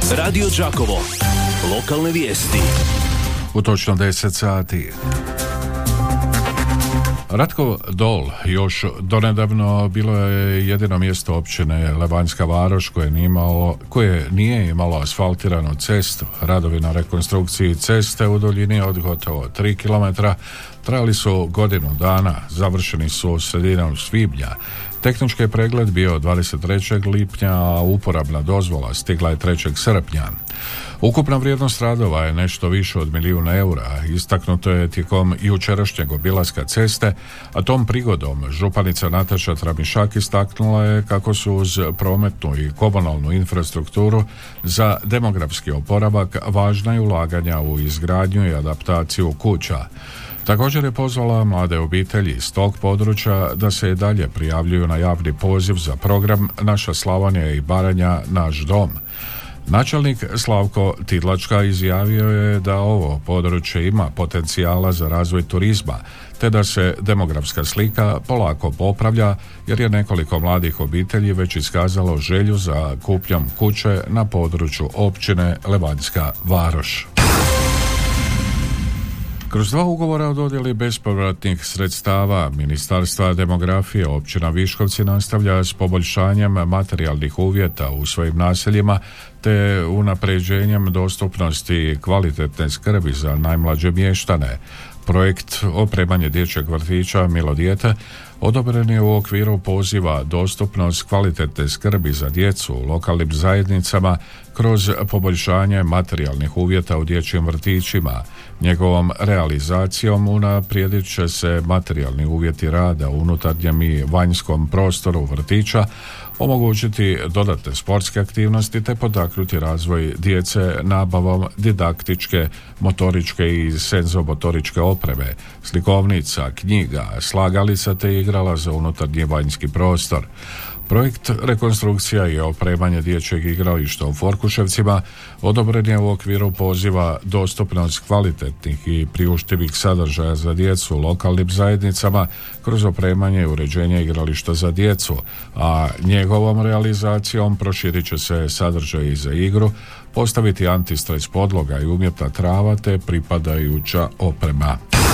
Radio Đakovo. Lokalne vijesti. U točno 10 sati. Ratkov Dol još donedavno bilo je jedino mjesto općine Levanjska Varoš koje nije imalo asfaltiranu cestu. Radovi na rekonstrukciji ceste u duljini od gotovo 3 km trajali su godinu dana, završeni su sredinom svibnja. Tehnički pregled bio 23. lipnja, a uporabna dozvola stigla je 3. srpnja. Ukupna vrijednost radova je nešto više od 1 milijun eura. Istaknuto je tijekom jučerašnjeg obilaska ceste, a tom prigodom županica Nataša Tramišak istaknula je kako su uz prometnu i komunalnu infrastrukturu za demografski oporavak važna i ulaganja u izgradnju i adaptaciju kuća. Također je pozvala mlade obitelji iz tog područja da se i dalje prijavljuju na javni poziv za program Naša Slavonija i Baranja, naš dom. Načelnik Slavko Tidlačka izjavio je da ovo područje ima potencijala za razvoj turizma, te da se demografska slika polako popravlja, jer je nekoliko mladih obitelji već iskazalo želju za kupnjom kuće na području općine Levanjska Varoš. Kroz 2 ugovora o dodjeli bespovratnih sredstava Ministarstva demografije općina Viškovci nastavlja s poboljšanjem materijalnih uvjeta u svojim naseljima te unapređenjem dostupnosti kvalitetne skrbi za najmlađe mještane. Projekt opremanje dječjeg vrtića Milo dijete odobren je u okviru poziva dostupnost kvalitetne skrbi za djecu u lokalnim zajednicama kroz poboljšanje materijalnih uvjeta u dječjim vrtićima. Njegovom realizacijom unaprijedit će se materijalni uvjeti rada u unutarnjem i vanjskom prostoru vrtića, omogućiti dodatne sportske aktivnosti te potaknuti razvoj djece nabavom didaktičke, motoričke i senzomotoričke opreme, slikovnica, knjiga, slagalica te igrala za unutarnji vanjski prostor. Projekt rekonstrukcija i opremanje dječjeg igrališta u Forkuševcima odobren je u okviru poziva dostupnost kvalitetnih i priuštivih sadržaja za djecu u lokalnim zajednicama kroz opremanje i uređenje igrališta za djecu, a njegovom realizacijom proširit će se sadržaj i za igru, postaviti antistres podloga i umjetna trava te pripadajuća oprema.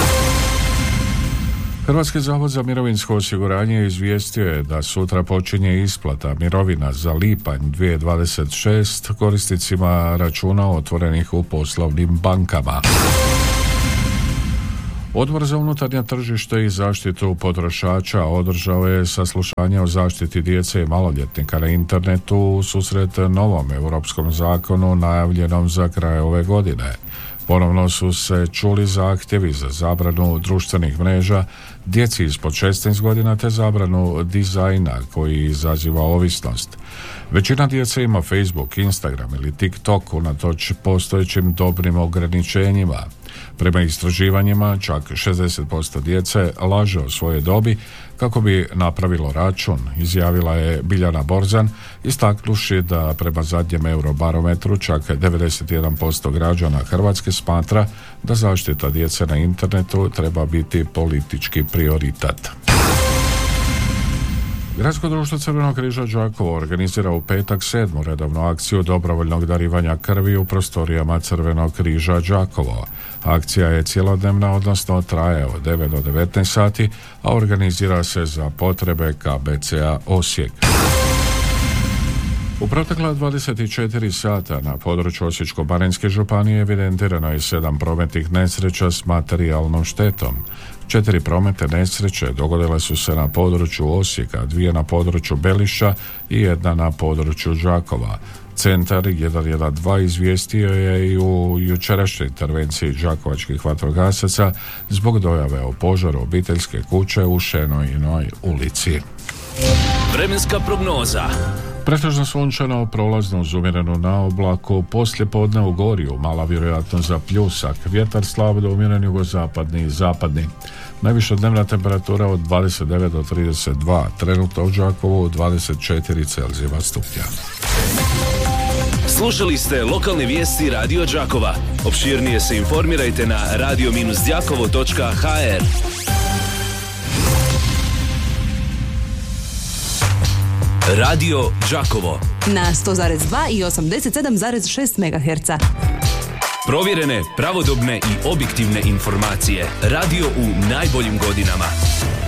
Hrvatski zavod za mirovinsko osiguranje izvijestio je da sutra počinje isplata mirovina za lipanj 2026 korisnicima računa otvorenih u poslovnim bankama. Odbor za unutarnje tržište i zaštitu potrošača održao je saslušanje o zaštiti djece i maloljetnika na internetu u susret novom europskom zakonu najavljenom za kraj ove godine. Ponovno su se čuli zahtjevi za zabranu društvenih mreža djeci ispod 16 godina te zabranu dizajna koji izaziva ovisnost. Većina djece ima Facebook, Instagram ili TikTok unatoč postojećim dobrim ograničenjima. Prema istraživanjima, čak 60% djece laže o svojoj dobi kako bi napravilo račun, izjavila je Biljana Borzan, istaknuši da prema zadnjem Eurobarometru čak 91% građana Hrvatske smatra da zaštita djece na internetu treba biti politički prioritet. Gradsko društvo Crvenog križa Đakovo organizira u petak 7. redovnu akciju dobrovoljnog darivanja krvi u prostorijama Crvenog križa Đakovo. Akcija je cjelodnevna, odnosno traje od 9 do 19 sati, a organizira se za potrebe KBC-a Osijek. U protekla 24 sata na području Osječko-baranjske županije evidentirano je 7 prometnih nesreća s materijalnom štetom. 4 prometne nesreće dogodile su se na području Osijeka, 2 na području Belišća i 1 na području Đakova. Centar 112 izvijestio je i u jučerašnjoj intervenciji đakovačkih vatrogasaca zbog dojave o požaru obiteljske kuće u Šenojinoj ulici. Vremenska prognoza. Pretežno sunčano, prolazno uz umjerenu naoblaku, poslije podne u Gorju mala vjerojatnost za pljusak, vjetar slab do umjeren jugozapadni i zapadni. Najviša dnevna temperatura od 29 do 32, trenutno u Đakovu 24 Celzijeva stupnja. Slušali ste lokalne vijesti Radio Đakova. Opširnije se informirajte na radio-đakovo.hr. Radio Đakovo na 100,2 i 87,6 MHz. Provjerene, pravodobne i objektivne informacije. Radio u najboljim godinama.